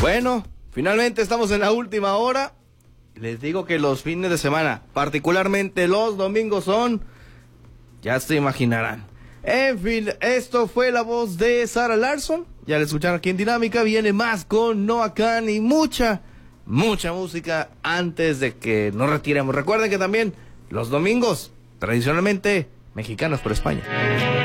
Bueno, finalmente estamos en la última hora. Les digo que los fines de semana, particularmente los domingos, ya se imaginarán. En fin, esto fue la voz de Zara Larsson. Ya la escucharon aquí en Dinámica. Viene más con Noah Kahan y mucha música antes de que nos retiremos. Recuerden que también los domingos, tradicionalmente, Mexicanos por España.